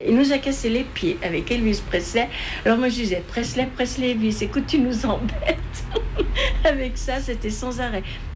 Il nous a cassé les pieds avec Elvis Presley. Alors moi je disais, Presley, Elvis, écoute, tu nous embêtes. Avec ça, c'était sans arrêt.